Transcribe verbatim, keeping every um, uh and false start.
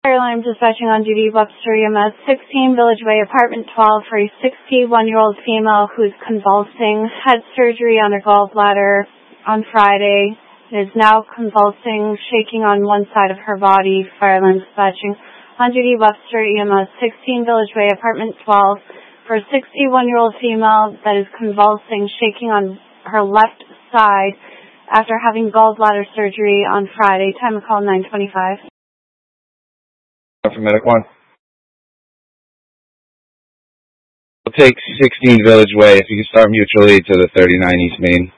I'm dispatching on duty, Webster E M S, sixteen Village Way, apartment twelve, for a sixty-one-year-old female who's convulsing, had surgery on her gallbladder on Friday, is now convulsing, shaking on one side of her body. Fireline dispatching on duty, Webster E M S, sixteen Village Way, apartment twelve, for a sixty-one-year-old female that is convulsing, shaking on her left side after having gallbladder surgery on Friday. Time of call nine twenty-five. For Medic one. We'll take sixteen Village Way if you can start mutually to the thirty-nine East Main.